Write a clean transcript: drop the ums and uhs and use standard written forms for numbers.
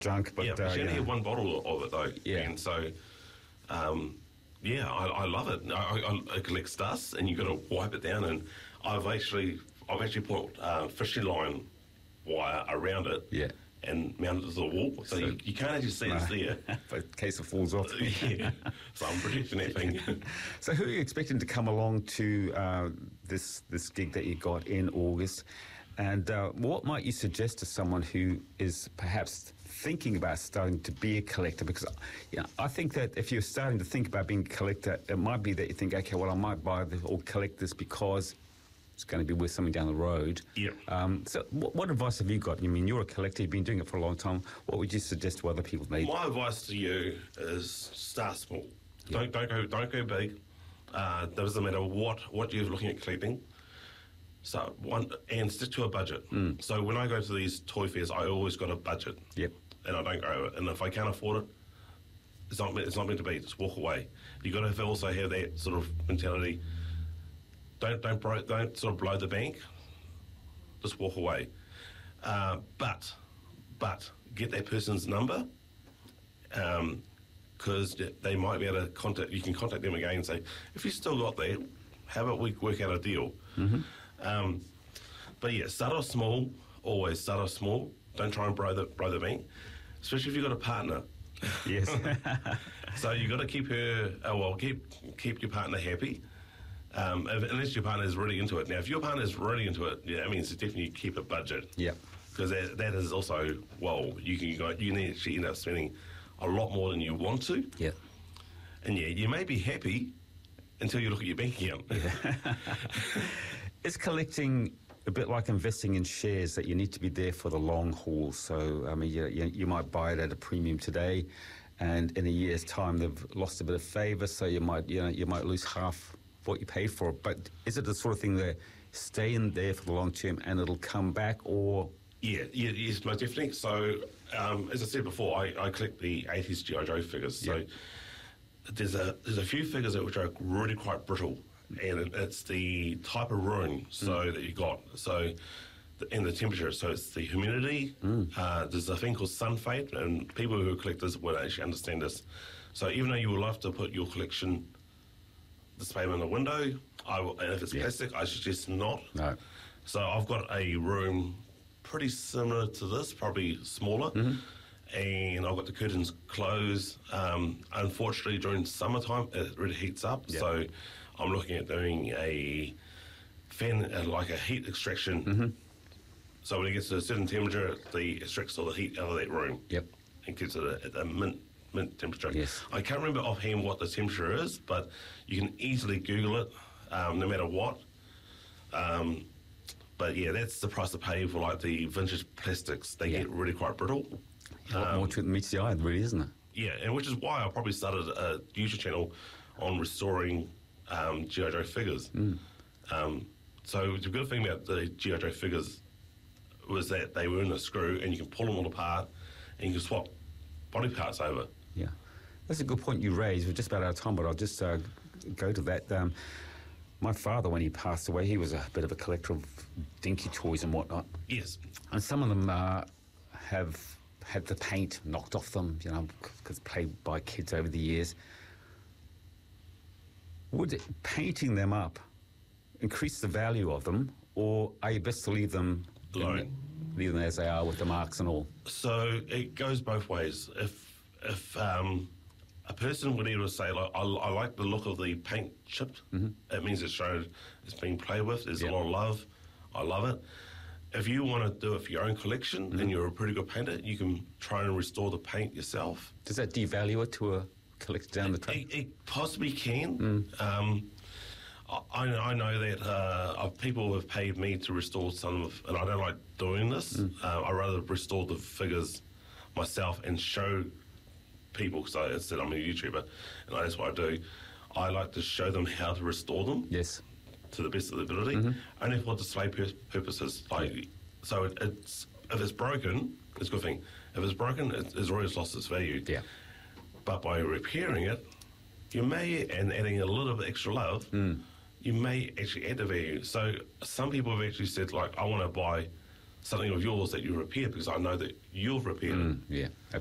junk. But yeah, but you only have one bottle of it though. Yeah. And so, I love it. I collect dust, and you've got to wipe it down. And I've actually put fishing line wire around it. Yeah. And mounted to the wall, so you can't actually see it's there. But in case it falls off. Yeah, so I'm protecting that thing. So who are you expecting to come along to this gig that you got in August? And what might you suggest to someone who is perhaps thinking about starting to be a collector? Because I think that if you're starting to think about being a collector, it might be that you think, okay, well, I might buy this or collect this because it's going to be worth something down the road. Yeah. So what advice have you got? I mean, you're a collector, you've been doing it for a long time. What would you suggest to other people? My advice to you is start small. Yeah. Don't go big. Doesn't matter what you're looking at collecting. So and stick to a budget. So when I go to these toy fairs, I always got a budget. Yep. And I don't go over it. And if I can't afford it, it's not meant to be. Just walk away. You got to also have that sort of mentality. Don't sort of blow the bank. Just walk away. But get that person's number, because they might be able to contact. You can contact them again and say, if you still got that, how about we work out a deal? Mm-hmm. But yeah, start off small. Always start off small. Don't try and blow the bank, especially if you've got a partner. Yes. So you got to keep her. Keep your partner happy. Unless your partner is really into it. Now, if your partner is really into it, that means definitely keep a budget. Yeah. Because that is also, you can actually end up spending a lot more than you want to. Yeah. And you may be happy until you look at your bank account. Yeah. Is collecting a bit like investing in shares, that you need to be there for the long haul? So, I mean, you might buy it at a premium today, and in a year's time they've lost a bit of favour, so you might lose half what you paid for it. But is it the sort of thing that stay in there for the long term and it'll come back, or? Yes, most definitely. So, as I said before, I collect the 80s G.I. Joe figures. Yeah. So there's a few figures which are really quite brittle, and it's the type of room that you got. So, and the temperature. So it's the humidity. There's a thing called sun fade, and people who collect this will actually understand this. So even though you would love to put your collection display them in the window, and if it's plastic, I suggest not. No. So I've got a room pretty similar to this, probably smaller, and I've got the curtains closed. Unfortunately, during summertime, it really heats up, so I'm looking at doing a fan, like a heat extraction. So when it gets to a certain temperature, it extracts all the heat out of that room. Yep. And keeps it at a mint temperature. Yes. I can't remember offhand what the temperature is, but you can easily Google it, no matter what. But yeah, that's the price to pay for like the vintage plastics. They get really quite brittle. A lot more to it than meets the eye, really, isn't it? Yeah, and which is why I probably started a YouTube channel on restoring G.I. Joe figures. So the good thing about the G.I. Joe figures was that they were in a screw, and you can pull them all apart, and you can swap body parts over. Yeah, that's a good point you raised. We're just about out of time, but I'll just go to that. My father, when he passed away, he was a bit of a collector of dinky toys and whatnot. Yes. And some of them have had the paint knocked off them, because played by kids over the years. Would painting them up increase the value of them, or are you best to leave them alone? Leave them as they are with the marks and all? So it goes both ways. If a person would either say, like, I like the look of the paint chipped, it means it's shown it's being played with, there's a lot of love, I love it. If you want to do it for your own collection and you're a pretty good painter, you can try and restore the paint yourself. Does that devalue it to a collector down the track? It possibly can. I know that people have paid me to restore some of, and I don't like doing this. I rather restore the figures myself and show people, because I said I'm a YouTuber, and that's what I do. I like to show them how to restore them. Yes. To the best of the ability, only for display purposes. So it's if it's broken, it's a good thing. If it's broken, it's already lost its value. Yeah. But by repairing it, you may, and adding a little bit extra love, you may actually add the value. So some people have actually said, like, I want to buy something of yours that you repair because I know that you've repaired it. Yeah.